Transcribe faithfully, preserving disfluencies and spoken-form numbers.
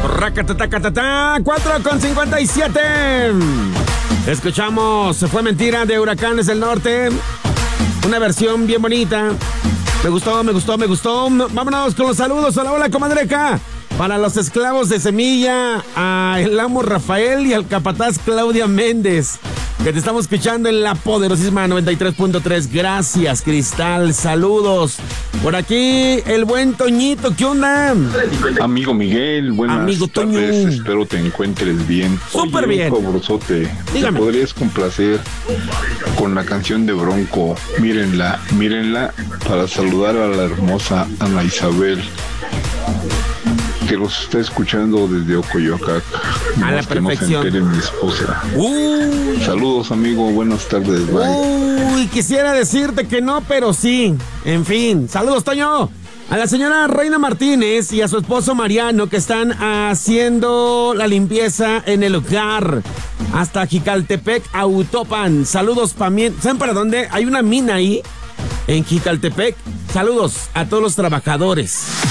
Racatatatata, cuatro con cincuenta y siete. Escuchamos Se Fue Mentira de Huracanes del Norte. Una versión bien bonita. Me gustó, me gustó, me gustó. Vámonos con los saludos. Hola, hola, comadreca. Para los esclavos de Semilla, a el amo Rafael y al capataz Claudia Méndez, que te estamos escuchando en la poderosísima noventa y tres punto tres. Gracias, Cristal. Saludos. Por aquí, el buen Toñito. ¿Qué onda? Amigo Miguel, buenas Amigo Toño. tardes. Espero te encuentres bien. Súper bien. Un favorzote. Dígame. ¿Me podrías complacer con la canción de Bronco? Mírenla, mírenla, para saludar a la hermosa Ana Isabel, que los está escuchando desde Ocoyoacac. A la Que no se perfección. entere mi esposa. Uy, Saludos, amigo. Buenas tardes. Bye. uy, quisiera decirte que no, pero sí. En fin, saludos, Toño. A la señora Reina Martínez y a su esposo Mariano, que están haciendo la limpieza en el hogar. Hasta Jicaltepec, Autopan. Saludos también. ¿Saben para dónde? Hay una mina ahí, en Jicaltepec. Saludos a todos los trabajadores.